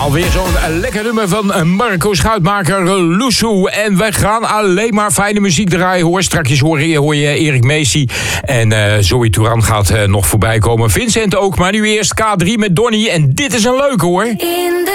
Alweer zo'n lekker nummer van Marco Schuitmaker, Loesoe. En we gaan alleen maar fijne muziek draaien, hoor. Straks hoor je Erik Meesie. En Zoe Touran gaat nog voorbij komen. Vincent ook, maar nu eerst K3 met Donnie. En dit is een leuke, hoor.